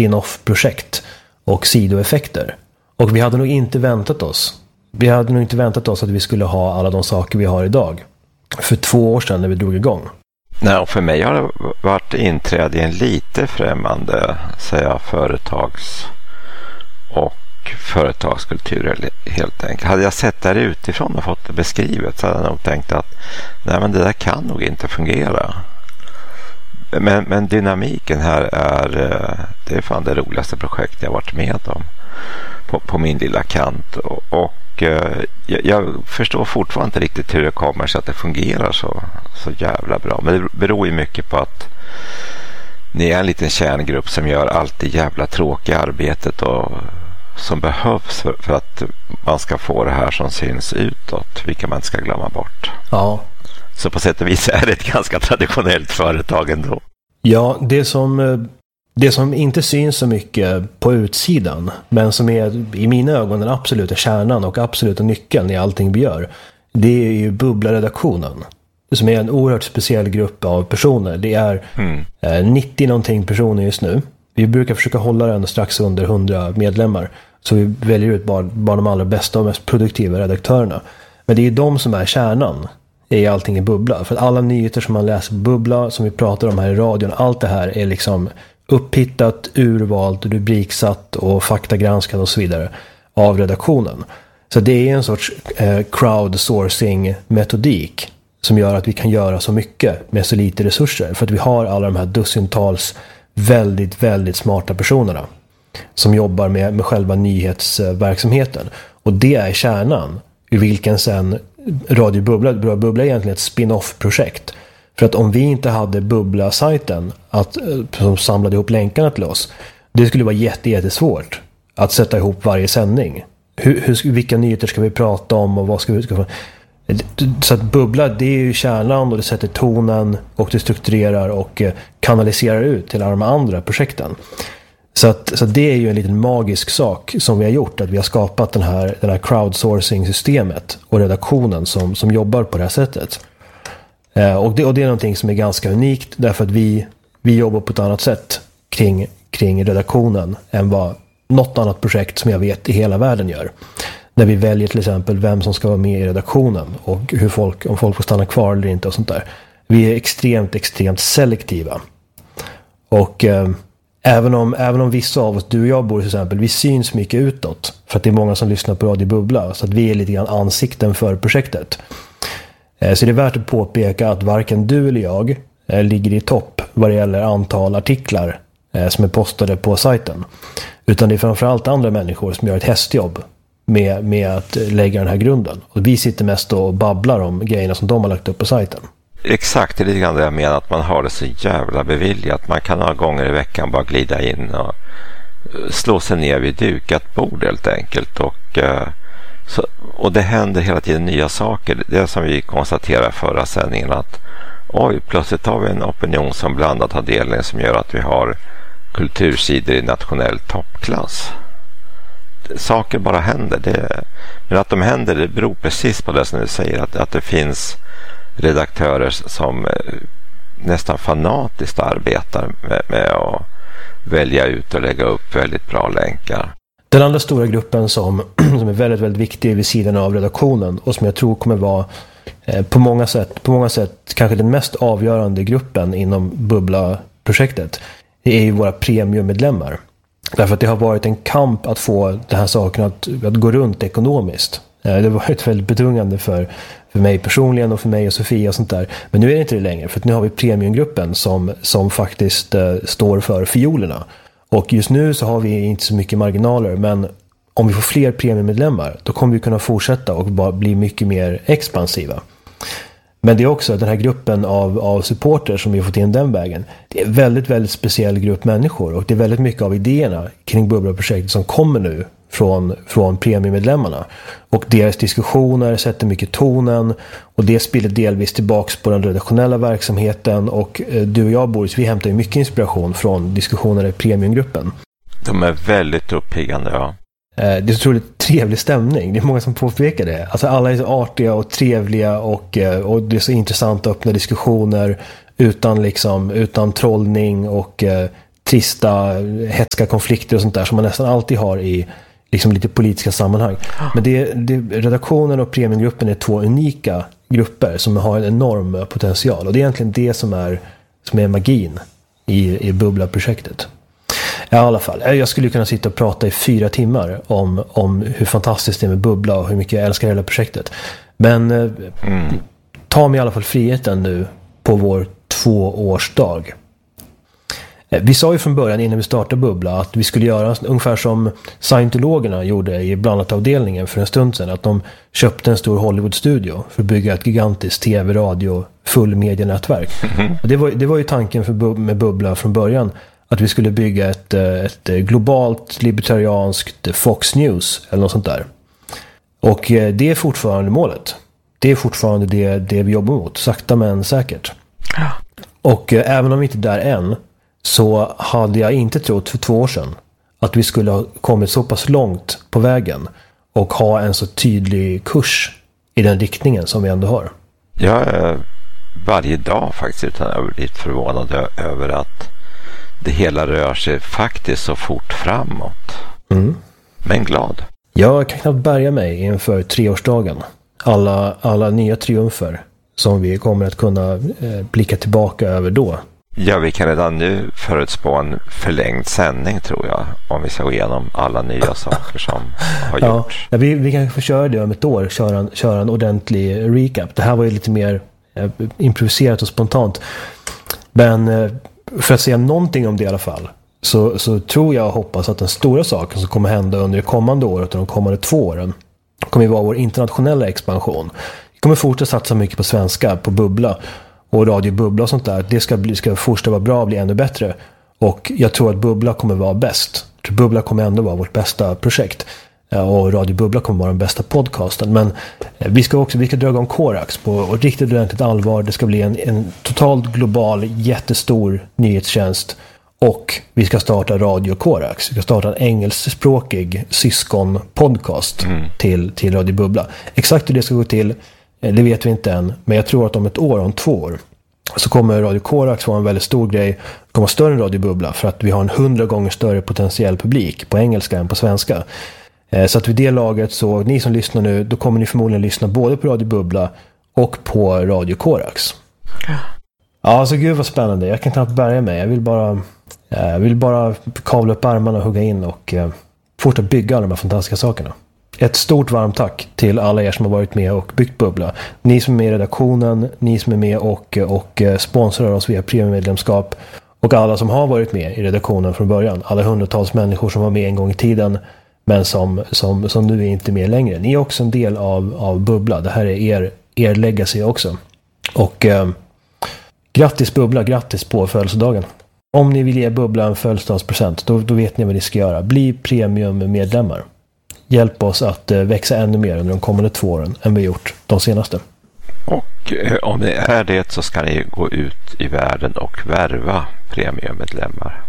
spin-off-projekt och sidoeffekter. Och vi hade nog inte väntat oss att vi skulle ha alla de saker vi har idag för 2 år sedan när vi drog igång. Nej, och för mig har det varit inträde i en lite främmande företags- och företagskultur helt enkelt. Hade jag sett där utifrån och fått det beskrivet så hade jag nog tänkt att nej, men det där kan nog inte fungera. Men dynamiken här det är fan det roligaste projekt jag varit med om på min lilla kant. Och jag förstår fortfarande inte riktigt hur det kommer sig att det fungerar så jävla bra. Men det beror ju mycket på att ni är en liten kärngrupp som gör allt det jävla tråkiga arbetet och som behövs för att man ska få det här som syns utåt, vilket man inte ska glömma bort. Ja. Så på sätt och vis är det ett ganska traditionellt företag ändå. Ja, det som inte syns så mycket på utsidan, men som är i mina ögon den absoluta kärnan och absoluta nyckeln i allting vi gör, det är ju Bubbla-redaktionen. Som är en oerhört speciell grupp av personer. Det är 90 någonting personer just nu. Vi brukar försöka hålla den strax under 100 medlemmar. Så vi väljer ut bara de allra bästa och mest produktiva redaktörerna. Men det är de som är kärnan i allting i Bubbla. För att alla nyheter som man läser på Bubbla, som vi pratar om här i radion, allt det här är liksom upphittat, urvalt, rubriksatt och faktagranskat och så vidare av redaktionen. Så det är en sorts crowdsourcing-metodik som gör att vi kan göra så mycket med så lite resurser. För att vi har alla de här dussintals väldigt, väldigt smarta personerna som jobbar med själva nyhetsverksamheten. Och det är kärnan i vilken sen Radio Bubbla, Bubbla är egentligen ett spin-off-projekt. För att om vi inte hade Bubbla-sajten som samlade ihop länkarna till oss, det skulle vara jättesvårt att sätta ihop varje sändning. Vilka nyheter ska vi prata om och vad ska vi utgå från? Så att Bubbla, det är ju kärnan och det sätter tonen och det strukturerar och kanaliserar ut till alla de andra projekten. Så det är ju en liten magisk sak som vi har gjort, att vi har skapat den här crowdsourcing-systemet och redaktionen som jobbar på det här sättet. Och det är någonting som är ganska unikt därför att vi jobbar på ett annat sätt kring redaktionen än vad något annat projekt som jag vet i hela världen gör. När vi väljer till exempel vem som ska vara med i redaktionen och om folk får stanna kvar eller inte och sånt där. Vi är extremt selektiva. Och även om vissa av oss, du och jag bor till exempel, vi syns mycket utåt för att det är många som lyssnar på Radio Bubbla, så att vi är lite grann ansikten för projektet. Så det är värt att påpeka att varken du eller jag ligger i topp vad det gäller antal artiklar som är postade på sajten. Utan det är framförallt andra människor som gör ett hästjobb med att lägga den här grunden. Och vi sitter mest och babblar om grejerna som de har lagt upp på sajten. Exakt, det är lite grann det jag menar, att man har det så jävla beviljat. Man kan några gånger i veckan bara glida in och slå sig ner vid dukat bord helt enkelt. Och det händer hela tiden nya saker. Det är som vi konstaterade förra sändningen, att plötsligt har vi en opinion som blandat har delning som gör att vi har kultursidor i nationell toppklass. Saker bara händer. Men att de händer, det beror precis på det som du säger, att det finns redaktörer som nästan fanatiskt arbetar med att välja ut och lägga upp väldigt bra länkar. Den andra stora gruppen som är väldigt, väldigt viktig vid sidan av redaktionen och som jag tror kommer vara på många sätt kanske den mest avgörande gruppen inom Bubbla-projektet, det är ju våra premiummedlemmar. Därför att det har varit en kamp att få den här saken att gå runt ekonomiskt. Det har varit väldigt betungande för mig personligen och för mig och Sofia och sånt där. Men nu är det inte det längre, för att nu har vi premiumgruppen som faktiskt står för fiolerna. Och just nu så har vi inte så mycket marginaler, men om vi får fler premiummedlemmar då kommer vi kunna fortsätta och bara bli mycket mer expansiva. Men det är också den här gruppen av supporter som vi har fått in den vägen. Det är en väldigt, väldigt speciell grupp människor och det är väldigt mycket av idéerna kring Bubbla-projektet som kommer nu från premiummedlemmarna. Och deras diskussioner sätter mycket tonen och det spiller delvis tillbaks på den redaktionella verksamheten, och du och jag, Boris, vi hämtar ju mycket inspiration från diskussioner i premiumgruppen. De är väldigt uppiggande, ja. Det är så otroligt trevlig stämning. Det är många som påpekar det. Alltså alla är så artiga och trevliga och det är så intressant att öppna diskussioner utan trollning och trista, hetska konflikter och sånt där som man nästan alltid har i liksom lite politiska sammanhang. Men redaktionen och premiumgruppen är två unika grupper som har en enorm potential. Och det är egentligen det som är magin i Bubbla-projektet. I alla fall, jag skulle kunna sitta och prata i 4 timmar om hur fantastiskt det är med Bubbla och hur mycket jag älskar hela projektet. Men ta mig i alla fall friheten nu på vår 2-årsdag. Vi sa ju från början innan vi startade Bubbla att vi skulle göra ungefär som scientologerna gjorde i blandat-avdelningen för en stund sedan. Att de köpte en stor Hollywood-studio för att bygga ett gigantiskt tv, radio, fullmedienätverk. Och det var ju tanken med Bubbla från början. Att vi skulle bygga ett globalt libertarianskt Fox News eller något sånt där. Och det är fortfarande målet. Det är fortfarande det vi jobbar mot. Sakta men säkert. Och även om vi inte är där än, så hade jag inte trott för 2 år sedan att vi skulle ha kommit så pass långt på vägen och ha en så tydlig kurs i den riktningen som vi ändå har. Jag är varje dag faktiskt utan att bli förvånad över att det hela rör sig faktiskt så fort framåt. Men glad. Jag kan knappt bärga mig inför 3-årsdagen. Alla nya triumfer som vi kommer att kunna blicka tillbaka över då. Ja, vi kan redan nu förutspå en förlängd sändning tror jag. Om vi ska gå igenom alla nya saker som har gjorts. Ja, vi kan få köra det om ett år. Köra en ordentlig recap. Det här var ju lite mer improviserat och spontant. Men för att säga någonting om det i alla fall. Så tror jag och hoppas att den stora saken som kommer hända under det kommande året och de kommande 2 åren kommer att vara vår internationella expansion. Vi kommer fortsätta satsa mycket på svenska, på Bubbla och Radio Bubbla och sånt där. Det ska fortsätta vara bra och bli ännu bättre. Och jag tror att Bubbla kommer vara bäst. Jag tror Bubbla kommer ändå vara vårt bästa projekt. Och Radio Bubbla kommer vara den bästa podcasten. Men vi ska dra igång Corax på riktigt ordentligt allvar. Det ska bli en totalt global, jättestor nyhetstjänst. Och vi ska starta Radio Corax. Vi ska starta en engelskspråkig syskonpodcast till Radio Bubbla. Exakt hur det ska gå till, det vet vi inte än. Men jag tror att om 1 år, om 2 år, så kommer Radio Corax vara en väldigt stor grej. Det kommer vara större än Radio Bubbla för att vi har en 100 gånger större potentiell publik på engelska än på svenska. Så att vid det laget, så ni som lyssnar nu, då kommer ni förmodligen lyssna både på Radio Bubbla och på Radio Corax. Ja, alltså gud vad spännande. Jag kan knappt bärga mig. Jag vill bara kavla upp armarna och hugga in och fortsätta bygga alla de här fantastiska sakerna. Ett stort varmt tack till alla er som har varit med och byggt Bubbla. Ni som är med i redaktionen, ni som är med och sponsrar oss via premiummedlemskap och alla som har varit med i redaktionen från början. Alla hundratals människor som var med en gång i tiden men som nu är inte med längre. Ni är också en del av Bubbla. Det här är er legacy också. Och grattis Bubbla, grattis på födelsedagen. Om ni vill ge Bubbla en födelsedagspresent, då vet ni vad ni ska göra. Bli premiummedlemmar. Hjälp oss att växa ännu mer under de kommande 2 åren än vi gjort de senaste. Och om det är det så ska ni gå ut i världen och värva premiummedlemmar.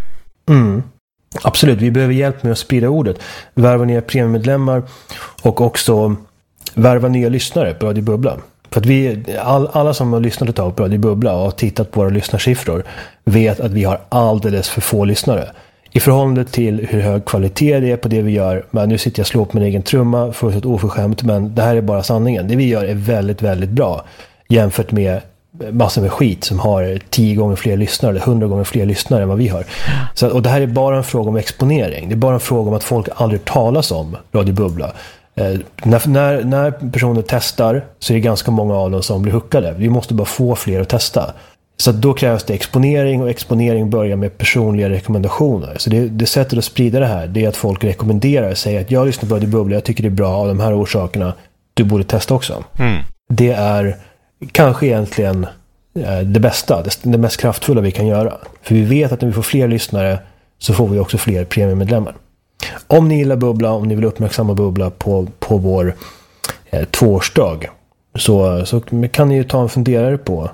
Absolut, vi behöver hjälp med att sprida ordet. Värva nya premiummedlemmar och också värva nya lyssnare på Radio Bubbla. För att alla som har lyssnat ett tag på Radio Bubbla och tittat på våra lyssnarsiffror vet att vi har alldeles för få lyssnare. I förhållande till hur hög kvalitet det är på det vi gör. Men nu sitter jag och slår på min egen trumma för ett oförskämt, men det här är bara sanningen. Det vi gör är väldigt, väldigt bra jämfört med massor med skit som har 10 gånger fler lyssnare eller 100 gånger fler lyssnare än vad vi har. Och det här är bara en fråga om exponering. Det är bara en fråga om att folk aldrig talas om Radio Bubbla. När personer testar så är det ganska många av dem som blir hookade. Vi måste bara få fler att testa. Så då krävs det exponering, och exponering börjar med personliga rekommendationer. Så det sättet att sprida det här, det är att folk rekommenderar, säger att jag lyssnar på Radio Bubbla, jag tycker det är bra av de här orsakerna, du borde testa också. Det är kanske egentligen det bästa, det mest kraftfulla vi kan göra. För vi vet att när vi får fler lyssnare så får vi också fler premiummedlemmar. Om ni gillar Bubbla, om ni vill uppmärksamma Bubbla på vår 2-årsdag, så kan ni ju ta en funderare på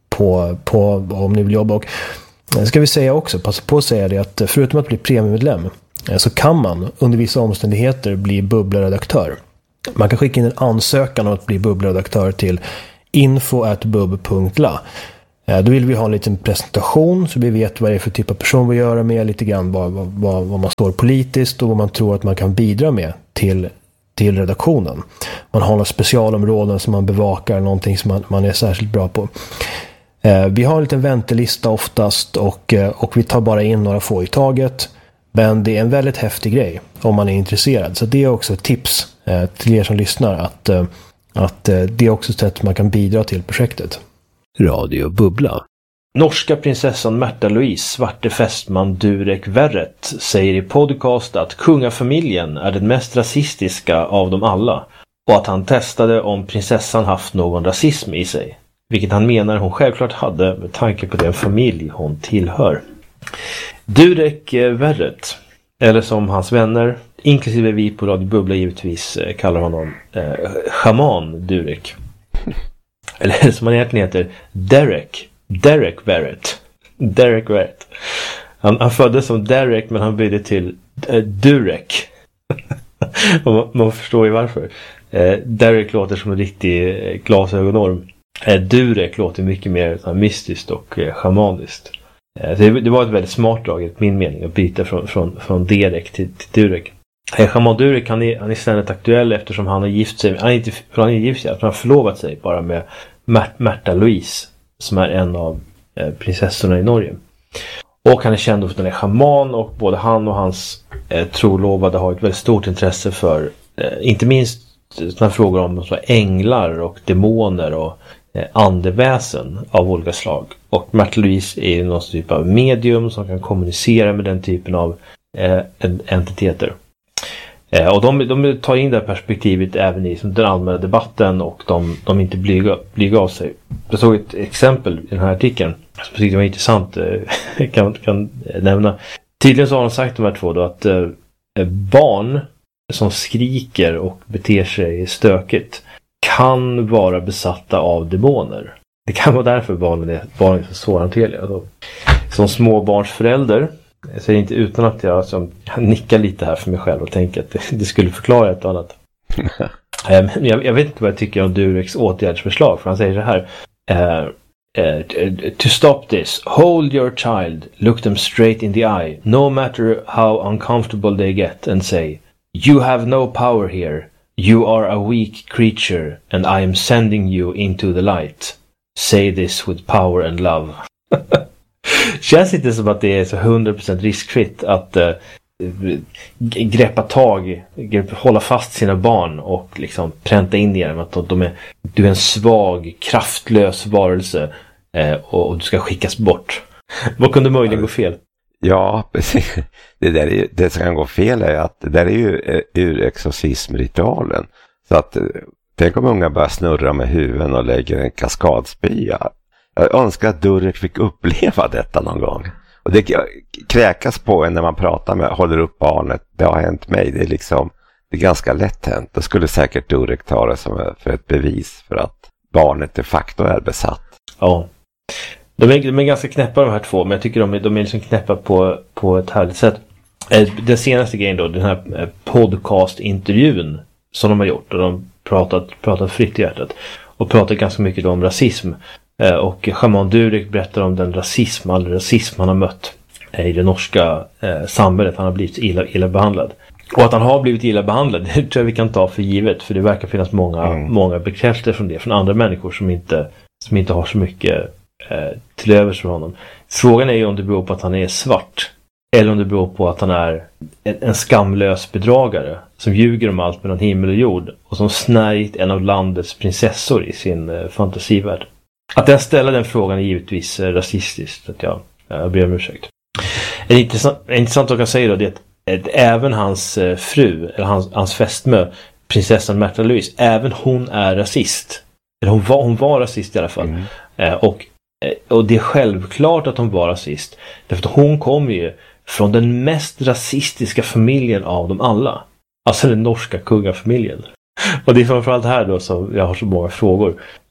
om ni vill jobba. Och ska vi säga också, passa på att säga det, att förutom att bli premiummedlem så kan man under vissa omständigheter bli Bubbla-redaktör. Man kan skicka in en ansökan om att bli Bubbla-redaktör till info@bub.la. Då vill vi ha en liten presentation så vi vet vad det är för typ av person vi gör med, lite grann vad man står politiskt och vad man tror att man kan bidra med till redaktionen. Man har några specialområden som man bevakar, någonting som man är särskilt bra på. Vi har en liten väntelista oftast och vi tar bara in några få i taget. Men det är en väldigt häftig grej om man är intresserad. Så det är också ett tips till er som lyssnar att det är också ett sätt man kan bidra till projektet. Radio Bubbla. Norska prinsessan Märta Louise Svarte Fästman Durek Verret säger i podcast att kungafamiljen är den mest rasistiska av dem alla och att han testade om prinsessan haft någon rasism i sig. Vilket han menar hon självklart hade med tanke på den familj hon tillhör. Durek Verret, eller som hans vänner, inklusive vi på Radio Bubbla givetvis kallar honom Shaman Durek. Eller som han egentligen heter Derek Verret. Derek Verret. Han föddes som Derek men han bytte till Durek. Man förstår ju varför. Derek låter som en riktig glasögonorm. Durek låter mycket mer mystiskt och shamaniskt. Det var ett väldigt smart drag i min mening att byta från Derek till Durek. Shaman Durek han är ständigt aktuell eftersom han har gift sig. Han har förlovat sig bara med Märta Louise som är en av prinsessorna i Norge. Och han är känd för att han är shaman och både han och hans trolovade har ett väldigt stort intresse för inte minst sådana frågor om så änglar och demoner och andeväsen av olika slag. Och Märta Louise är någon typ av medium som kan kommunicera med den typen av entiteter. Och de tar in det här perspektivet även i den allmänna debatten och de är inte blyga av sig. Jag såg ett exempel i den här artikeln som jag tyckte var intressant, kan nämna. Tydligen så har de sagt de här två då att barn som skriker och beter sig stökigt kan vara besatta av demoner. Det kan vara därför barnen är så svårhanterliga. Som småbarnsförälder, jag säger inte utan att jag nickar lite här för mig själv och tänker att det skulle förklara ett annat. Jag vet inte vad jag tycker om Dureks åtgärdsförslag, för han säger så här: to stop this, hold your child, look them straight in the eye, no matter how uncomfortable they get, and say, you have no power here, you are a weak creature and I am sending you into the light. Say this with power and love. Känns inte som att det är så 100% riskfritt att greppa tag, hålla fast sina barn och liksom pränta in i dem att du är en svag, kraftlös varelse och du ska skickas bort. Vad kunde möjligen gå fel? Ja, precis. Det som kan gå fel är att det där är ju ur exorcismritualen. Så att tänk om unga börjar snurra med huvuden och lägger en kaskadspya. Jag önskar att Durek fick uppleva detta någon gång. Och det kräkas på en när man pratar med, håller upp barnet. Det har hänt mig. Det är ganska lätt hänt. Då skulle säkert Durek ta det som för ett bevis för att barnet de facto är besatt. Ja. De är ganska knäppa de här två, men jag tycker de är liksom knäppa på ett härligt sätt. Den senaste grejen då, den här podcast-intervjun som de har gjort, och de pratat fritt i hjärtat och pratat ganska mycket om rasism. Och Shaman Durek berättar om den rasism han har mött i det norska samhället. Han har blivit illa behandlad. Och att han har blivit illa behandlad, det tror jag vi kan ta för givet, för det verkar finnas många bekräftelser från det från andra människor som inte har så mycket till övers för honom. Frågan är ju om det beror på att han är svart eller om det beror på att han är en skamlös bedragare som ljuger om allt mellan himmel och jord och som snärjt en av landets prinsessor i sin fantasivärld. Att jag ställer den frågan är givetvis rasistiskt, att jag ber om ursäkt. En intressant sak jag säger då, det är att även hans fru, eller hans fästmö, prinsessan Märta Louise, även hon är rasist. Eller hon var rasist i alla fall. Och det är självklart att hon var rasist. Därför att hon kom ju från den mest rasistiska familjen av dem alla. Alltså den norska kungafamiljen. Och det är framförallt här då som jag har så många frågor.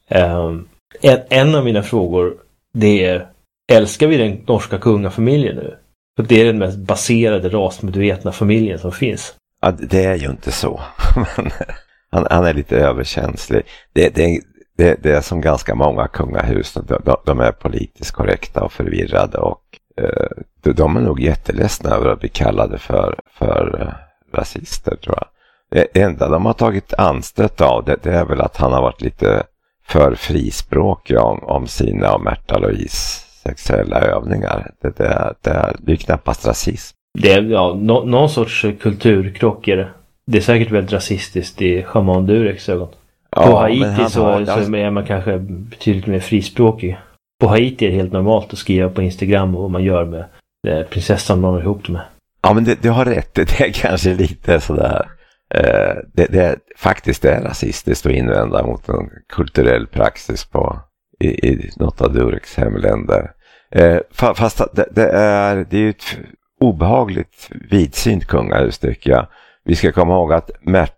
En av mina frågor, det är: älskar vi den norska kungafamiljen nu? För det är den mest baserade rasmedvetna familjen som finns. Ja, det är ju inte så. Men han är lite överkänslig. Det det är som ganska många kungahus. De är politiskt korrekta och förvirrade och de är nog jätteledsna över att bli kallade för rasister, tror jag. Det enda de har tagit anstöt av det är väl att han har varit lite för frispråkig om sina och Märta Louise sexuella övningar. Det är knappast rasism. Det är någon sorts kulturkrock är det. Det är säkert väldigt rasistiskt i Shaman Dureks ögon. På Haiti så är man kanske betydligt mer frispråkig. På Haiti är det helt normalt att skriva på Instagram och vad man gör med prinsessan man har ihop det med. Ja, men du har rätt. Det är kanske lite sådär. Det faktiskt är rasistiskt att invända mot en kulturell praxis i något av Dureks hemländer. Fast det är ju ett obehagligt vidsynt kungahus, tycker jag. Vi ska komma ihåg att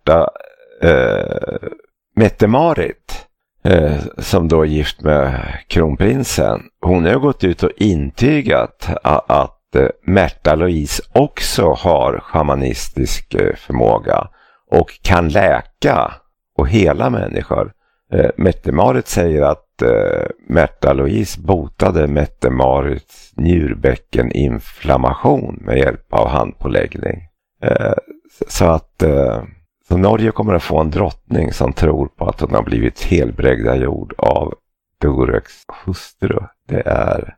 Mette-Marit, som då är gift med kronprinsen, hon har gått ut och intygat att Märta Louise också har shamanistisk förmåga och kan läka och hela människor. Mette-Marit säger att Märta Louise botade Mette-Marits njurbäckeninflammation med hjälp av handpåläggning. Så Norge kommer att få en drottning som tror på att hon har blivit helbrägda jord av Dureks hustru. Det är,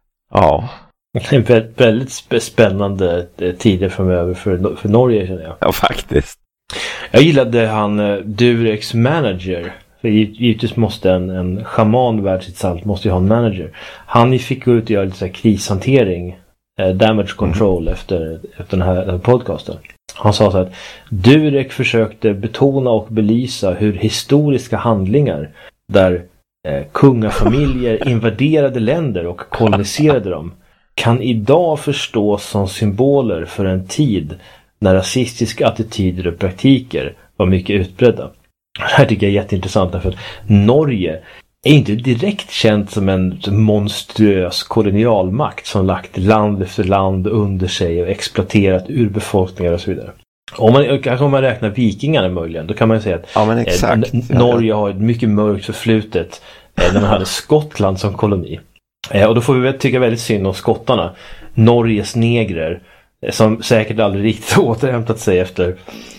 väldigt spännande tider framöver för Norge, känner jag. Ja, faktiskt. Jag gillade han Dureks manager. För givetvis måste en shaman värd sitt salt måste ju ha en manager. Han fick gå ut och göra lite så här krishantering, damage control efter den här podcasten. Han sa så att Durek försökte betona och belysa hur historiska handlingar där kungafamiljer invaderade länder och koloniserade dem kan idag förstås som symboler för en tid när rasistiska attityder och praktiker var mycket utbredda. Det här tycker jag är jätteintressant, därför att Norge är inte direkt känt som en monstruös kolonialmakt som lagt land efter land under sig och exploaterat urbefolkningar och så vidare. Om man räknar vikingarna möjligen, då kan man säga att Norge har ett mycket mörkt förflutet när man hade Skottland som koloni. Och då får vi tycka väldigt synd om skottarna. Norges negrer, som säkert aldrig riktigt återhämtat sig efter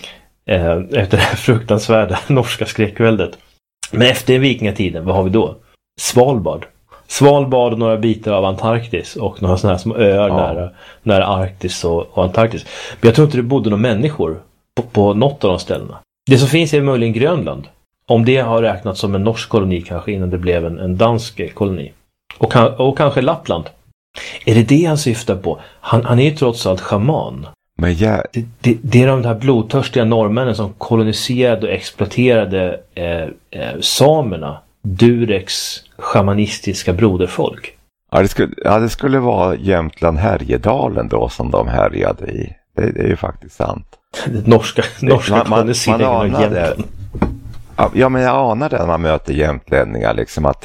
det fruktansvärda norska skräckväldet. Men efter vikingatiden, vad har vi då? Svalbard och några bitar av Antarktis och några sådana här små öar nära Arktis och Antarktis. Men jag tror inte det bodde några människor på något av de ställena. Det som finns är möjligen Grönland. Om det har räknats som en norsk koloni kanske innan det blev en dansk koloni. Och kanske Lappland. Är det han syftar på? Han är ju trots allt shaman. Men det är de här blodtörstiga norrmännen som koloniserade och exploaterade samerna, Dureks shamanistiska broderfolk. Ja, det skulle vara Jämtland Härjedalen då som de härjade i. Det är ju faktiskt sant. Norska koloniseringen av Jämtland. Ja, men jag anar det när man möter jämtlänningar liksom, att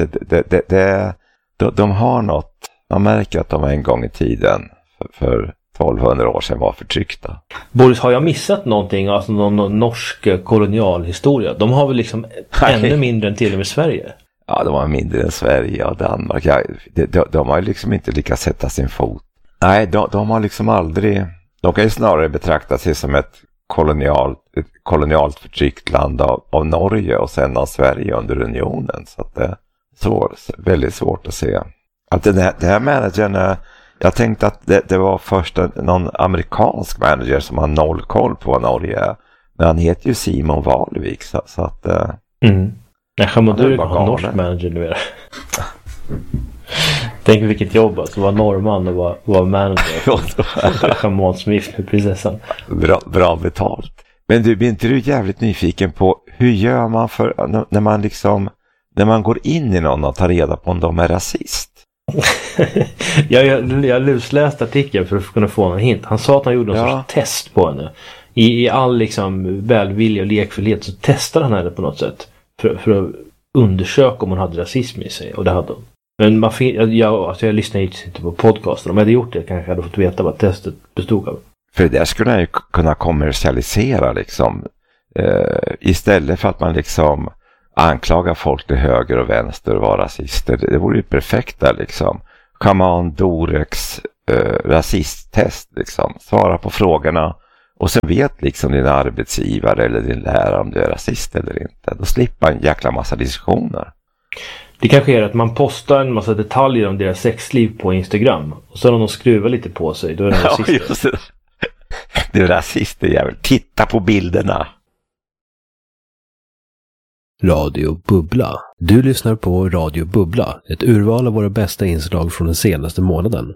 de har något. Man märker att de en gång i tiden för 1200 år sedan var förtryckta. Boris, har jag missat någonting, alltså någon norsk kolonialhistoria? De har väl liksom ännu mindre än till och med Sverige? Ja, de har mindre än Sverige och Danmark. De har liksom inte lyckats sätta sin fot. Nej, de har liksom aldrig... De kan ju snarare betrakta sig som ett kolonialt förtryckt land av Norge och sen av Sverige under unionen. Så att det är väldigt svårt att se. Att det här managern... Jag tänkte att det var först någon amerikansk manager som har noll koll på Norge. Men han heter ju Simon Wahlvik. Så att... Nej, Shaman har norsk manager nu. Tänk vilket jobb alltså. Var norrman och var manager. Shaman Smith med prinsessan. Bra betalt. Men du, blir inte du jävligt nyfiken på hur gör man för när man går in i någon och tar reda på om de är rasist? Jag lusläste artikeln för att kunna få en hint. Han sa att han gjorde en sorts test på henne. I all liksom välvilja och lekfullhet så testade han henne på något sätt för att undersöka om hon hade rasism i sig, och det hade hon. Men jag lyssnade inte på podcasten. Om jag hade gjort det kanske jag hade fått veta vad testet bestod av. För det där skulle jag ju kunna kommersialisera liksom. Istället för att man liksom anklaga folk till höger och vänster och vara rasister. Det vore ju perfekt där liksom. Come on, Doreks rasisttest liksom. Svara på frågorna och sen vet liksom din arbetsgivare eller din lärare om du är rasist eller inte. Då slipper en jäkla massa diskussioner. Det kanske är att man postar en massa detaljer om deras sexliv på Instagram och sen om de skruvar lite på sig, då är det rasister. Ja, just det. Det är rasister jävel. Titta på bilderna. Radio Bubbla. Du lyssnar på Radio Bubbla, ett urval av våra bästa inslag från den senaste månaden.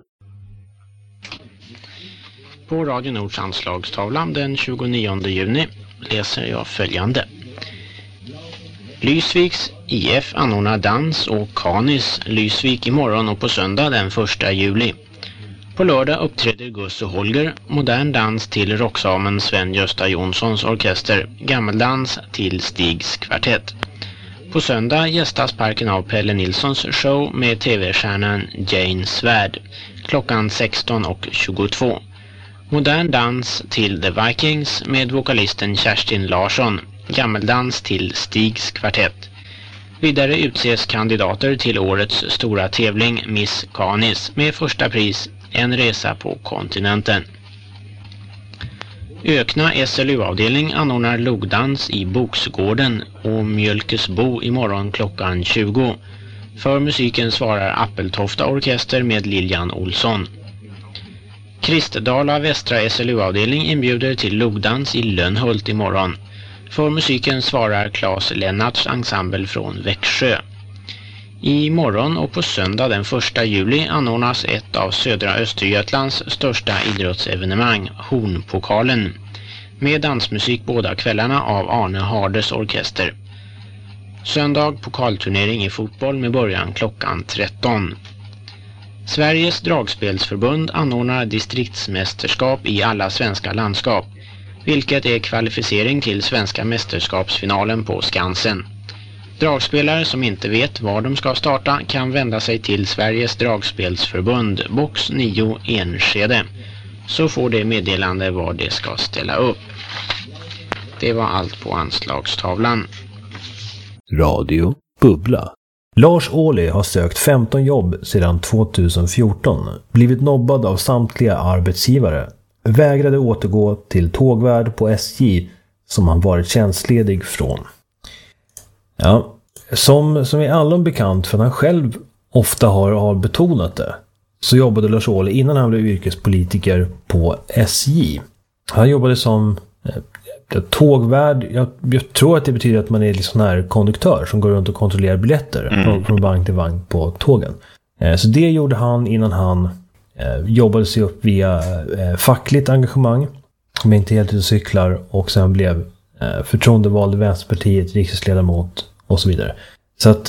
På Radio Nords anslagstavla den 29 juni läser jag följande. Lysviks IF anordnar dans och Kanis Lysvik imorgon och på söndag den 1 juli. På lördag uppträder Gus och Holger, modern dans till rocksamen Sven-Gösta Jonssons orkester, gammeldans till Stigs kvartett. På söndag gästas parken av Pelle Nilssons show med tv-stjärnan Jane Svärd, klockan 16:22. Modern dans till The Vikings med vokalisten Kerstin Larsson, gammeldans till Stigs kvartett. Vidare utses kandidater till årets stora tävling Miss Kanis med första pris en resa på kontinenten. Ökna SLU-avdelning anordnar logdans i Boksgården och Mjölkesbo imorgon klockan 20. För musiken svarar Appeltofta orkester med Lilian Olsson. Kristdala Västra SLU-avdelning inbjuder till logdans i Lönnhult imorgon. För musiken svarar Claes Lennarts ensemble från Växjö. I morgon och på söndag den 1 juli anordnas ett av södra Östergötlands största idrottsevenemang, Hornpokalen, med dansmusik båda kvällarna av Arne Hardes orkester. Söndag pokalturnering i fotboll med början klockan 13. Sveriges dragspelsförbund anordnar distriktsmästerskap i alla svenska landskap, vilket är kvalificering till svenska mästerskapsfinalen på Skansen. Dragspelare som inte vet var de ska starta kan vända sig till Sveriges dragspelsförbund, box 9 Enskede, så får det meddelande var det ska ställa upp. Det var allt på anslagstavlan. Radio Bubbla. Lars Ohly har sökt 15 jobb sedan 2014, blivit nobbad av samtliga arbetsgivare, vägrade återgå till tågvärd på SJ som han varit tjänstledig från. Ja, som är allom bekant för att han själv ofta har betonat det, så jobbade Lars Ohly innan han blev yrkespolitiker på SJ. Han jobbade som tågvärd. Jag tror att det betyder att man är liksom här konduktör som går runt och kontrollerar biljetter från vagn till vagn på tågen. Så det gjorde han innan han jobbade sig upp via fackligt engagemang med inte helt ut cyklar och sen blev förtroendevald i Vänsterpartiet, riksdagsledamot och så vidare. Så att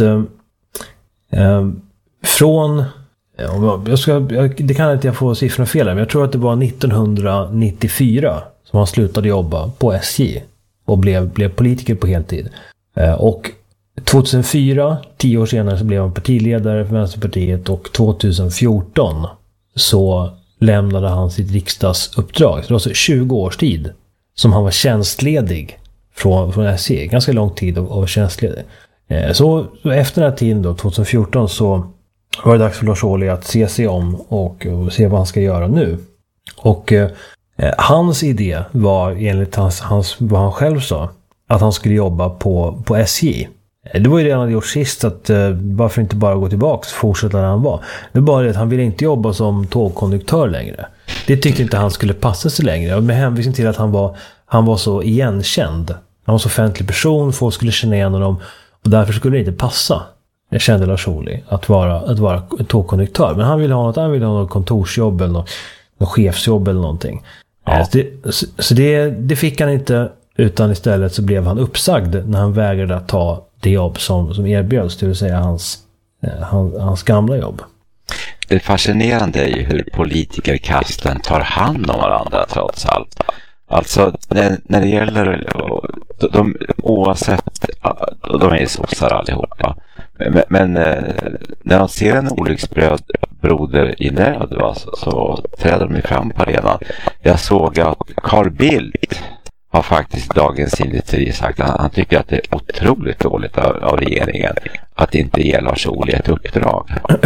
från det kan inte jag få siffrorna fel här, men jag tror att det var 1994 som han slutade jobba på SJ och blev politiker på heltid. Och 2004, 10 år senare, så blev han partiledare för Vänsterpartiet och 2014 så lämnade han sitt riksdagsuppdrag. Så det var alltså 20 års tid som han var tjänstledig från SJ. Ganska lång tid att vara tjänstledig. Så efter den här tiden då, 2014, så var det dags för Lars Ohly att se sig om och se vad han ska göra nu. Och hans idé var, enligt vad han själv sa, att han skulle jobba på SJ. Det var ju det han hade gjort sist, att varför inte bara gå tillbaka och fortsätta där han var. Det var bara det att han ville inte jobba som tågkonduktör längre. Det tyckte inte han skulle passa sig längre. Med hänvisning till att han var så igenkänd. Han var så offentlig person, folk skulle känna igen honom. Och därför skulle det inte passa, jag kände Lars Ohly, att vara tågkonduktör. Men han ville ha något kontorsjobb eller något chefsjobb eller någonting. Ja. Så det fick han inte, utan istället så blev han uppsagd när han vägrade att ta det jobb som erbjöds, det vill säga hans gamla jobb. Det fascinerande är ju hur politikerkasten tar hand om varandra trots allt. Alltså när det gäller de, oavsett, de är sossar allihopa, men när de ser en olycksbroder i nöd, så träder de fram på arenan. Jag såg att Carl Bildt har faktiskt Dagens Industri sagt att han tycker att det är otroligt dåligt av regeringen att inte ge Lars Ohly ett uppdrag.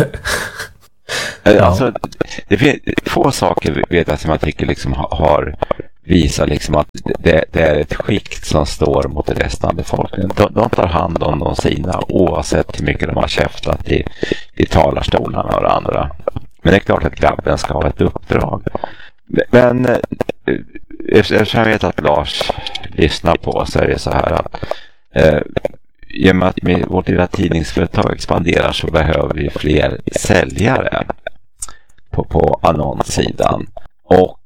Alltså, det finns få saker vet jag som jag tycker liksom har visat liksom att det är ett skikt som står mot resten av befolkningen. De tar hand om de sina oavsett hur mycket de har käftat i talarstolarna och andra. Men det är klart att grabben ska ha ett uppdrag. Men eftersom jag vet att Lars lyssnar på så är det så här att i och med att vårt lilla tidningsföretag expanderar så behöver vi fler säljare på annonssidan. Och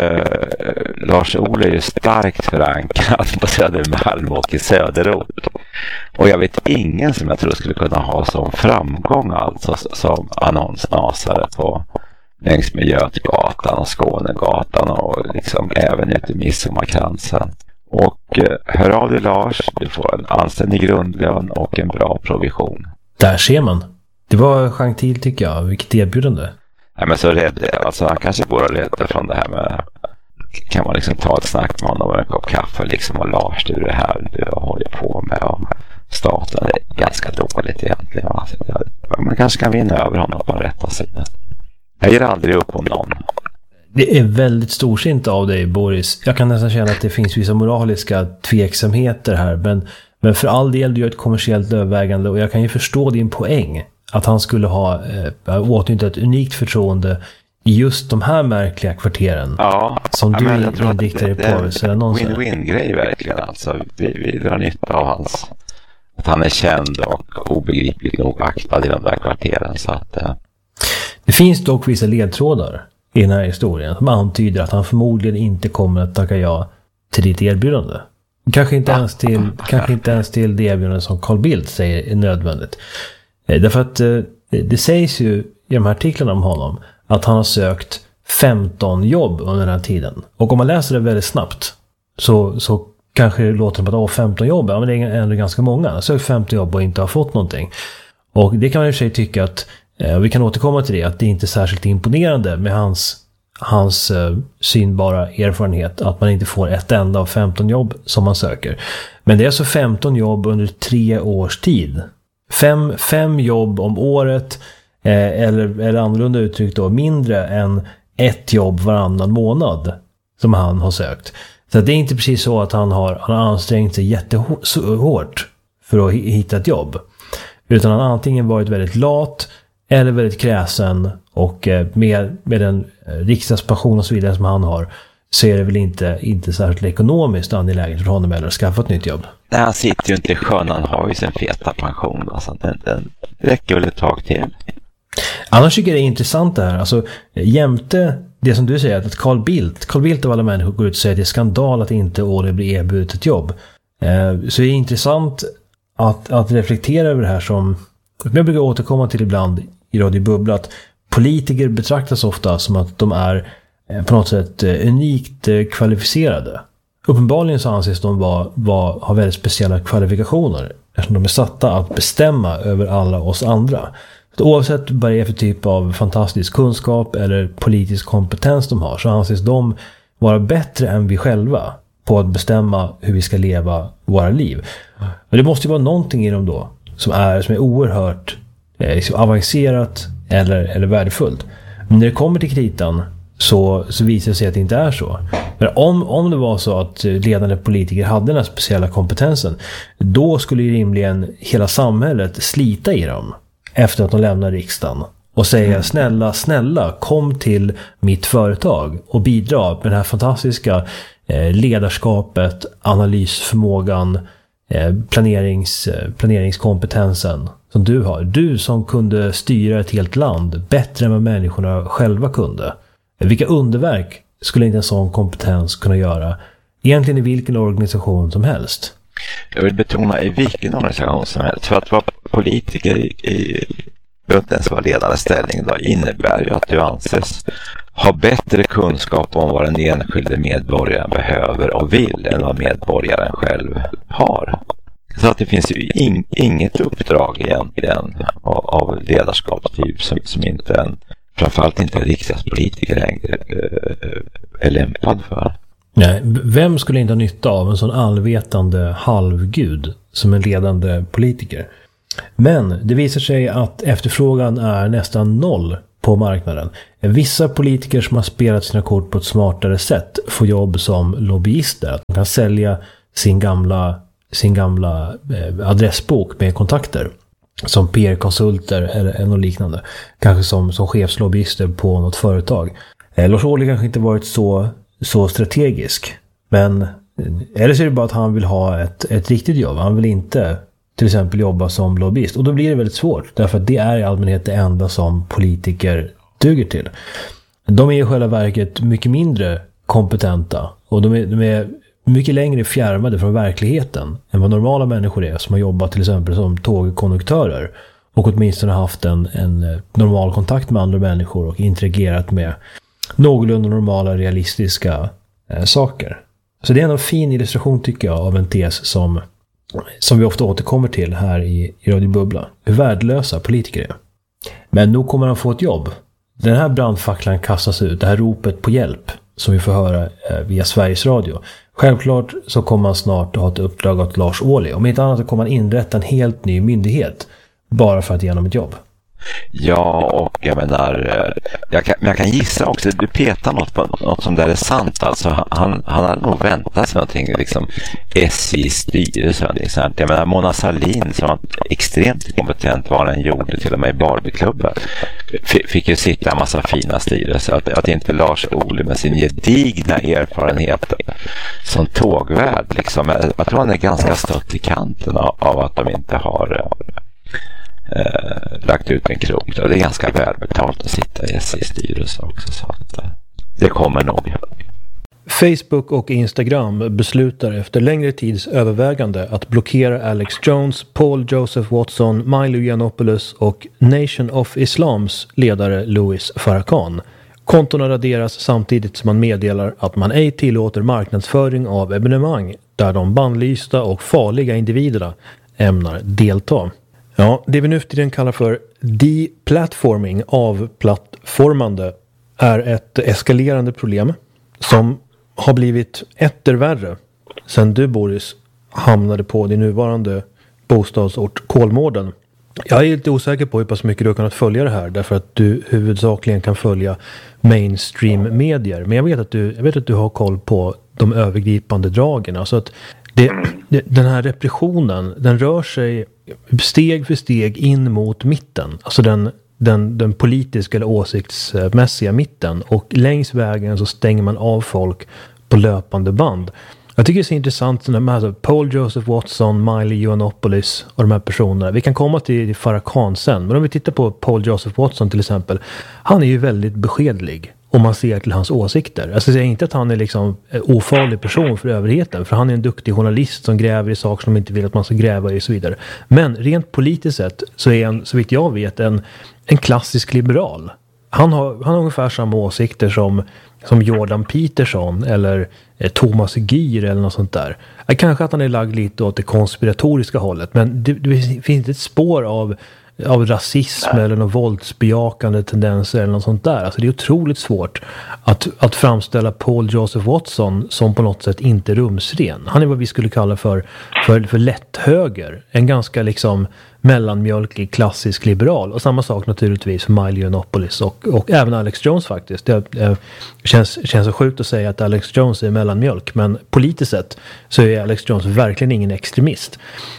Lars Ohly är ju starkt förankrad på Södermalm och i Söderort. Och jag vet ingen som jag tror skulle kunna ha sån framgång alltså som annonsnasare längs med Götgatan och Skånegatan och liksom även ute i Midsommarkransen. Och hör av dig Lars, du får en anständig grundlön och en bra provision. Där ser man. Det var gentil tycker jag. Vilket erbjudande. Nej men så rädd, alltså han kanske går och rädda från det här med, kan man liksom ta ett snack med honom och en kopp kaffe liksom, och Lars, du det här du håller på med och staten är ganska dåligt egentligen. Alltså, man kanske kan vinna över honom på rätta sidan. Jag ger aldrig upp om någon. Det är väldigt storsint av dig, Boris. Jag kan nästan känna att det finns vissa moraliska tveksamheter här. Men för all del, du gör ett kommersiellt övervägande och jag kan ju förstå din poäng. Att han skulle ha åtnjutit ett unikt förtroende i just de här märkliga kvarteren. Ja, som du inriktar dig på. Det är en win-win-grej verkligen. Alltså, vi drar nytta av att han är känd och obegripligt nog aktad i de där kvarteren. Så att, Det finns dock vissa ledtrådar i den här historien som antyder att han förmodligen inte kommer att tacka ja till ditt erbjudande. Kanske inte ens till det erbjudande som Carl Bildt säger är nödvändigt. Därför att det sägs ju i de här artiklarna om honom att han har sökt 15 jobb under den här tiden. Och om man läser det väldigt snabbt så kanske det låter som att 15 jobb, ja, men det är ändå ganska många. Han har sökt 15 jobb och inte har fått någonting. Och det kan man i och för sig tycka att vi kan återkomma till det, att det inte är särskilt imponerande med hans synbara erfarenhet att man inte får ett enda av 15 jobb som man söker. Men det är alltså 15 jobb under 3 års tid. 5 jobb om året eller annorlunda uttryckt då, mindre än 1 jobb varannan månad som han har sökt. Så det är inte precis så att han har ansträngt sig jättehårt för att hitta ett jobb. Utan han har antingen varit väldigt lat eller väldigt kräsen, och med den riksdagspassion och så vidare som han har, så är det väl inte särskilt ekonomiskt angeläget för honom eller att skaffa ett nytt jobb. Nej, han sitter ju inte i sjön, han har ju sin feta pension. Alltså, den räcker väl ett tag till. Annars tycker jag det är intressant det här. Alltså, jämte det som du säger, att Carl Bildt av alla människor går ut och säger att det är skandal att inte Ohly blir erbjudet ett jobb. Så det är intressant att reflektera över det här som jag brukar återkomma till ibland i Radio Bubbla, att politiker betraktas ofta som att de är på något sätt unikt kvalificerade. Uppenbarligen så anses de ha väldigt speciella kvalifikationer eftersom de är satta att bestämma över alla oss andra. Så oavsett vad det är för typ av fantastisk kunskap eller politisk kompetens de har, så anses de vara bättre än vi själva på att bestämma hur vi ska leva våra liv. Men det måste ju vara någonting i dem då som är oerhört liksom avancerat eller värdefullt. Men när det kommer till kritan så visar det sig att det inte är så. Men om det var så att ledande politiker hade den här speciella kompetensen, då skulle ju rimligen hela samhället slita i dem efter att de lämnar riksdagen och säga snälla kom till mitt företag och bidra med det här fantastiska ledarskapet, analysförmågan, planeringskompetensen som du har. Du som kunde styra ett helt land bättre än vad människorna själva kunde. Vilka underverk skulle inte en sån kompetens kunna göra? Egentligen i vilken organisation som helst. Jag vill betona i vilken organisation som helst. För att vara politiker i inte ens vara ledande ställning då innebär ju att du anses ha bättre kunskap om vad den enskilde medborgaren behöver och vill än vad medborgaren själv har. Så att det finns ju inget uppdrag egentligen av ledarskapstyp som inte framförallt inte riksdagspolitiker längre är lämpad för. Nej, vem skulle inte ha nytta av en sån allvetande halvgud som en ledande politiker? Men det visar sig att efterfrågan är nästan noll på marknaden. Vissa politiker som har spelat sina kort på ett smartare sätt får jobb som lobbyister. Att de kan sälja sin gamla adressbok med kontakter som PR-konsulter eller något liknande. Kanske som chefslobbyister på något företag. Lars Ohly kanske inte varit så strategisk. Men eller så är det bara att han vill ha ett riktigt jobb. Han vill inte till exempel jobba som lobbyist. Och då blir det väldigt svårt. Därför att det är i allmänhet det enda som politiker duger till. De är i själva verket mycket mindre kompetenta. Och de är mycket längre fjärmade från verkligheten än vad normala människor är som har jobbat till exempel som tågkonduktörer. Och åtminstone haft en normal kontakt med andra människor och interagerat med någorlunda normala, realistiska saker. Så det är en fin illustration tycker jag av en tes som vi ofta återkommer till här i Radio Bubbla. Hur värdelösa politiker är. Men nog kommer han få ett jobb. Den här brandfacklan kastas ut. Det här ropet på hjälp som vi får höra via Sveriges Radio. Självklart så kommer han snart att ha ett uppdrag åt Lars Ohly. Om inte annat så kommer han inrätta en helt ny myndighet. Bara för att ge honom ett jobb. Ja, och jag menar, jag kan gissa också, du petar något som där är sant. Alltså, han hade nog väntat sig någonting, liksom SJs styrelse och sånt. Jag menar, Mona Sahlin som var extremt kompetent vad den gjorde till och med i Barbieklubbar fick ju sitta en massa fina styrelser. Att inte Lars Ohly med sin gedigna erfarenhet som tågvärd, liksom, jag tror han är ganska stött i kanten av att de inte har lagt ut en krok. Och det är ganska välbetalt att sitta i SJs styrelse också, så att det kommer nog. Facebook och Instagram beslutar efter längre tids övervägande att blockera Alex Jones, Paul Joseph Watson, Milo Yiannopoulos och Nation of Islams ledare Louis Farrakhan. Kontona raderas samtidigt som man meddelar att man ej tillåter marknadsföring av evenemang där de bannlysta och farliga individerna ämnar delta. Ja, det vi nu för tiden kallar för deplatforming, avplattformande, är ett eskalerande problem som har blivit etter värre sedan du, Boris, hamnade på din nuvarande bostadsort Kolmården. Jag är lite osäker på hur pass mycket du har kunnat följa det här, därför att du huvudsakligen kan följa mainstream-medier. Men jag vet att du har koll på de övergripande dragen. Alltså att den här repressionen, den rör sig steg för steg in mot mitten. Alltså den politiska eller åsiktsmässiga mitten. Och längs vägen så stänger man av folk på löpande band. Jag tycker det är så intressant med Paul Joseph Watson, Milo Yiannopoulos och de här personerna. Vi kan komma till Farrakhan sen. Men om vi tittar på Paul Joseph Watson till exempel. Han är ju väldigt beskedlig om man ser till hans åsikter. Jag ska säga inte att han är liksom ofarlig person för överheten. För han är en duktig journalist som gräver i saker som de inte vill att man ska gräva i och så vidare. Men rent politiskt sett så är han, så vitt jag vet, en klassisk liberal. Han har ungefär samma åsikter som Jordan Peterson eller Thomas Gyr eller något sånt där. Kanske att han är lagd lite åt det konspiratoriska hållet. Men det finns inte ett spår av rasism eller någon våldsbejakande tendenser eller något sånt där. Alltså det är otroligt svårt att framställa Paul Joseph Watson som på något sätt inte rumsren. Han är vad vi skulle kalla för lätthöger. En ganska liksom mellanmjölkig klassisk liberal. Och samma sak naturligtvis för Milo Yiannopoulos och även Alex Jones faktiskt. Det känns så sjukt att säga att Alex Jones är mellanmjölk, men politiskt sett så är Alex Jones verkligen ingen extremist.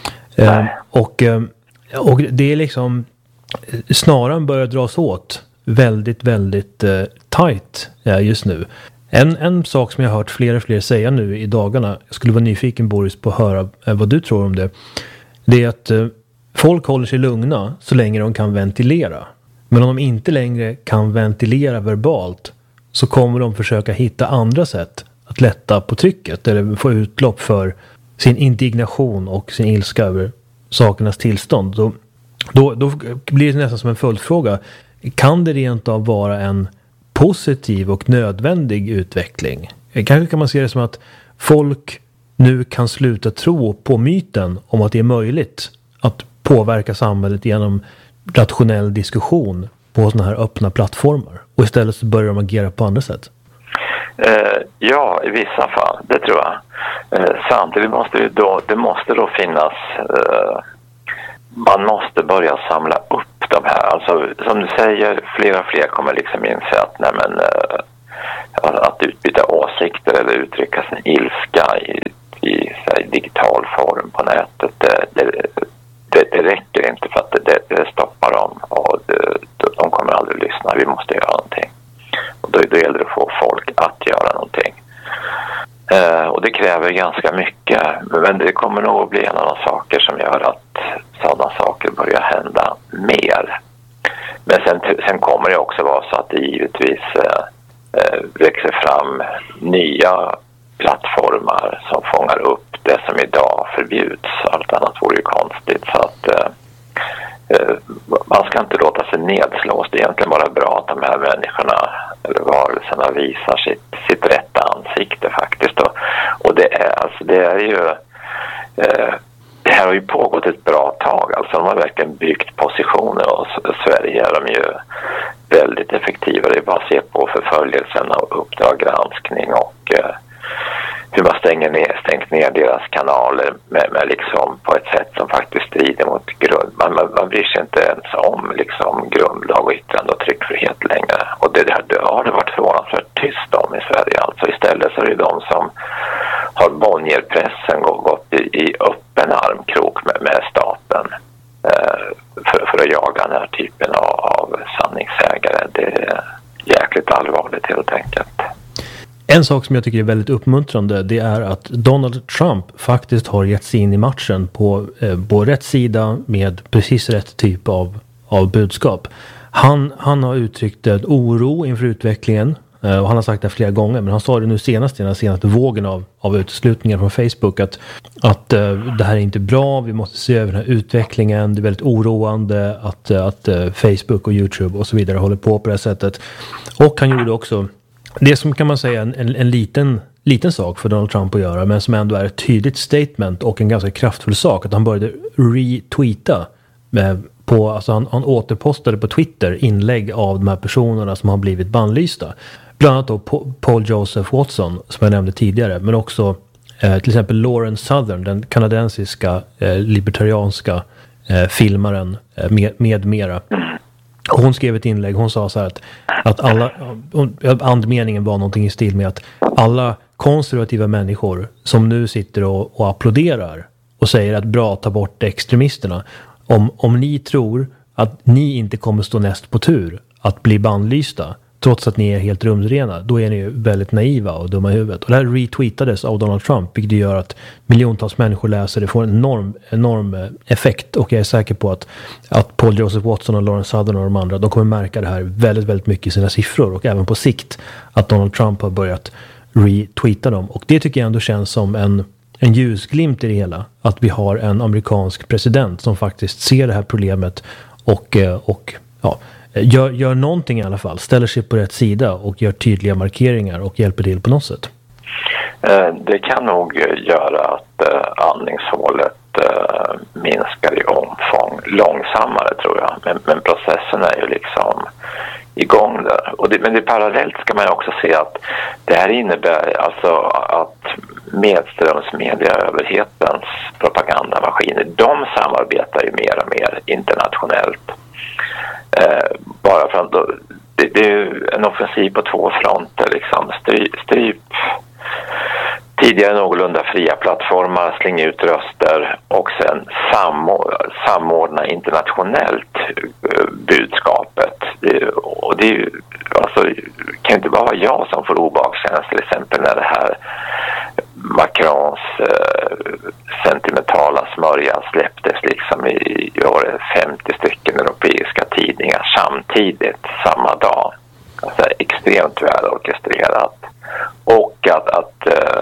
Och det är liksom, snaran börjar dras åt väldigt, väldigt tight just nu. En sak som jag har hört fler säga nu i dagarna, jag skulle vara nyfiken, Boris, på att höra vad du tror om det. Det är att folk håller sig lugna så länge de kan ventilera. Men om de inte längre kan ventilera verbalt så kommer de försöka hitta andra sätt att lätta på trycket eller få utlopp för sin indignation och sin ilska över sakernas tillstånd. Då blir det nästan som en följdfråga. Kan det rent av vara en positiv och nödvändig utveckling? Kanske kan man se det som att folk nu kan sluta tro på myten om att det är möjligt att påverka samhället genom rationell diskussion på sådana här öppna plattformar. Och istället så börjar de agera på andra sätt. Ja, i vissa fall, det tror jag. Samtidigt måste det måste då finnas, man måste börja samla upp de här. Alltså som du säger, fler kommer liksom inse att att utbyta åsikter eller uttrycka sin ilska i digital form på nätet, det räcker inte, för att det stoppar dem, och de kommer aldrig lyssna. Vi måste göra någonting. Och då gäller det att få folk att göra någonting. Och det kräver ganska mycket, men det kommer nog att bli en av de saker som gör att sådana saker börjar hända mer. Men sen kommer det också vara så att det givetvis växer fram nya plattformar som fångar upp det som idag förbjuds. Allt annat vore ju konstigt. Så att man ska inte låta sig nedslås. Det är egentligen bara bra att de här människorna eller varelserna visar sitt rätta ansikte faktiskt. Och det är ju det här har ju pågått ett bra tag. Alltså de har verkligen byggt positioner, och Sverige är de ju väldigt effektiva. Det är bara att se på förföljelsen och Uppdrag granskning och hur man stängt ner deras kanaler med liksom på ett sätt som faktiskt strider mot man bryr sig inte ens om liksom grundlag och yttrande och tryckfrihet längre. Och det har det varit förvånansvärt tyst om i Sverige. Alltså istället så är det de som har Bonnierpressen gått i öppen armkrok med staten för att jaga den här typen av sanningssägare. Det är jäkligt allvarligt helt enkelt. En sak som jag tycker är väldigt uppmuntrande, det är att Donald Trump faktiskt har gett sig in i matchen på rätt sida med precis rätt typ av budskap. Han har uttryckt en oro inför utvecklingen, och han har sagt det flera gånger, men han sa det nu senast i den senaste vågen av uteslutningar från Facebook att det här är inte bra, vi måste se över den här utvecklingen, det är väldigt oroande att Facebook och YouTube och så vidare håller på det här sättet. Och han gjorde också det som kan man säga en liten sak för Donald Trump att göra, men som ändå är ett tydligt statement och en ganska kraftfull sak, att han började retweeta alltså han återpostade på Twitter inlägg av de här personerna som har blivit bannlysta. Bland annat då Paul Joseph Watson som jag nämnde tidigare, men också till exempel Lauren Southern, den kanadensiska libertarianska filmaren med mera. Hon skrev ett inlägg, hon sa så här att alla, andemeningen var någonting i stil med att alla konservativa människor som nu sitter och applåderar och säger att bra, ta bort extremisterna, om ni tror att ni inte kommer stå näst på tur att bli bannlysta trots att ni är helt rumsrena, då är ni väldigt naiva och dumma i huvudet. Och det här retweetades av Donald Trump, vilket gör att miljontals människor läser det, får en enorm effekt. Och jag är säker på att Paul Joseph Watson och Lauren Southern och de andra, de kommer märka det här väldigt, väldigt mycket i sina siffror, och även på sikt att Donald Trump har börjat retweeta dem. Och det tycker jag ändå känns som en ljusglimt i det hela, att vi har en amerikansk president som faktiskt ser det här problemet och gör någonting i alla fall, ställer sig på rätt sida och gör tydliga markeringar och hjälper till på något sätt. Det kan nog göra att andningshålet minskar i omfång långsammare, tror jag. Men processen är ju liksom igång där. Men det parallellt ska man ju också se att det här innebär alltså att medströmsmediaöverhetens propagandamaskiner, de samarbetar ju mer och mer internationellt. Bara för att det är ju en offensiv på två fronter liksom. Stryp tidigare någorlunda fria plattformar, släng ut röster och sen samordna internationellt budskapet. Och det är ju, alltså, kan inte bara vara jag som får obehagskänsla, till exempel när det här Macrons sentimentala smörja släpptes liksom i 50 stycken europeiska tidningar samtidigt, samma dag. Alltså extremt väl orkestrerat. Och att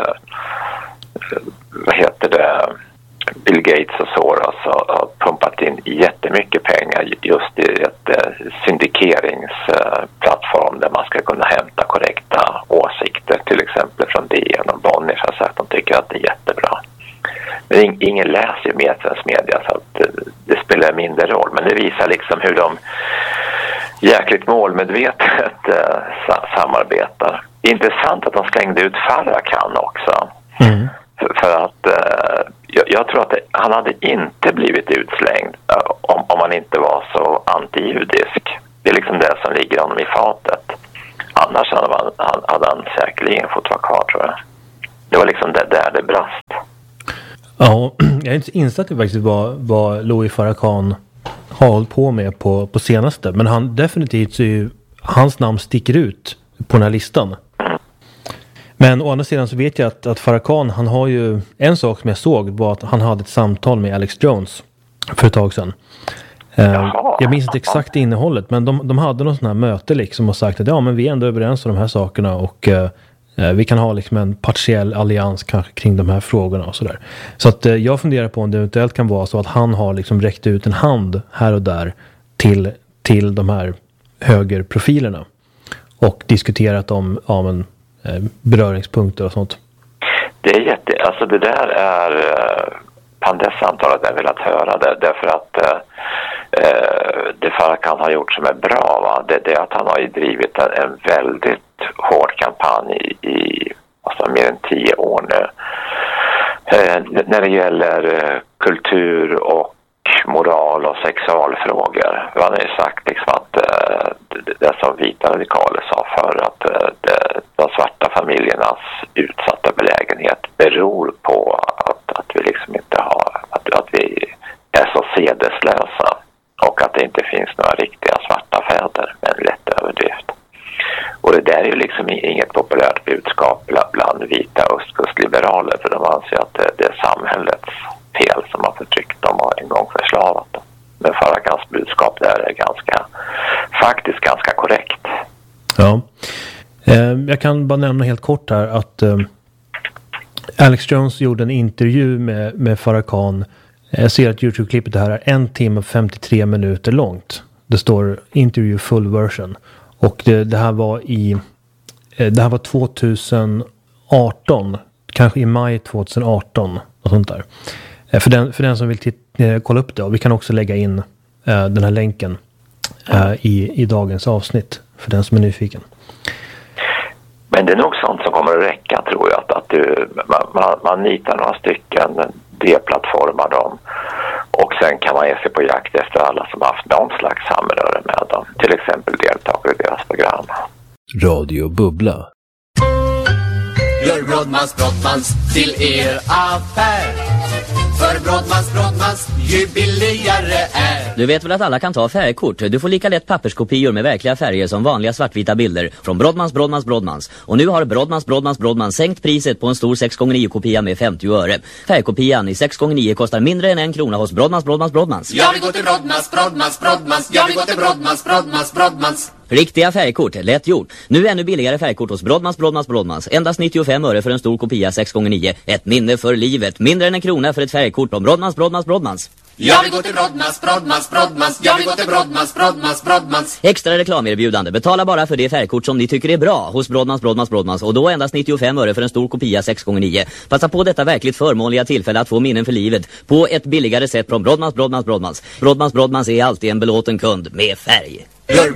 Bill Gates och Soros har pumpat in jättemycket pengar just i ett syndikeringsplattform där man ska kunna hämta korrekta åsikter, till exempel från DN och Bonnier, har sagt att de tycker att det är jättebra. Men ingen läser ju media, så att det spelar mindre roll. Men det visar liksom hur de jäkligt målmedvetet samarbetar. intressant att de slängde ut Farrakhan också. För att jag tror att han hade inte blivit utslängd om han inte var så antijudisk. Det är liksom det som ligger honom i fatet. Annars hade han säkerligen fått vara kvar, tror jag. Det var liksom där det brast. Ja, jag är inte insatt i faktiskt vad Louis Farrakhan har hållit på med på senaste. Men han definitivt så är ju, hans namn sticker ut på den här listan. Men å andra sidan så vet jag att Farrakhan, han har ju en sak som jag såg var att han hade ett samtal med Alex Jones för ett tag sedan. Jag minns inte exakt innehållet, men de hade någon sån här möte liksom och sagt att ja, men vi är ändå överens om de här sakerna och vi kan ha liksom en partiell allians kanske kring de här frågorna och sådär. Så att jag funderar på om det eventuellt kan vara så att han har liksom räckt ut en hand här och där till de här högerprofilerna och diskuterat om beröringspunkter och sånt. Det är alltså det där är bland det samtalet jag velat höra det, därför att det Farrakhan har gjort som är bra, va? Det är att han har ju drivit en väldigt hård kampanj i alltså mer än 10 år nu när det gäller kultur och moral och sexualfrågor. Han har ju sagt liksom att det som vita radikaler sa för att de svarta familjernas utsatta belägenhet beror på att vi liksom inte har att vi är så sedeslösa och att det inte finns några riktiga svarta fäder med en lätt överdrift. Och det där är ju liksom inget populärt budskap bland vita östkustliberaler, för de anser att det är samhällets fel som har förtryckt dem och en gång förslavat dem. Men Farrakans budskap där är faktiskt ganska korrekt. Ja. Jag kan bara nämna helt kort här att Alex Jones gjorde en intervju med Farrakhan. Jag ser att YouTube-klippet här är 1 timme och 53 minuter långt. Det står interview full version. Och det här var 2018, kanske i maj 2018 och sånt där. För den som vill kolla upp det, och vi kan också lägga in den här länken i dagens avsnitt för den som är nyfiken. Men det är nog sånt som kommer att räcka, tror jag, att man nitar några stycken, deplattformar dem och sen kan man ge sig på jakt efter alla som haft någon slags samröre med dem, till exempel deltagare i deras program. Radio Bubbla. Gör Brodmans till er affär. För Brodmans ju billigare är. Du vet väl att alla kan ta färgkort? Du får lika lätt papperskopior med verkliga färger som vanliga svartvita bilder från Brodmans. Och nu har Brodmans sänkt priset på en stor 6x9-kopia med 50 öre. Färgkopian i 6x9 kostar mindre än 1 krona hos Brodmans. Jag vill gå till Brodmans. Jag vill gå till Brodmans. Riktiga färgkort, lätt gjort. Nu ännu billigare färgkort hos Brodmans. Endast 95 öre för en stor kopia 6x9. Ett minne för livet. Mindre än 1 krona för ett färgkort om Brodmans. Jag vill gå till Brodmans. Jag vill gå till Brodmans. Extra reklamerbjudande. Betala bara för det färgkort som ni tycker är bra hos Brodmans. Och då endast 95 öre för en stor kopia 6x9. Passa på detta verkligt förmånliga tillfälle att få minnen för livet på ett billigare sätt från Brodmans. Brodmans är alltid en belåten kund med färg.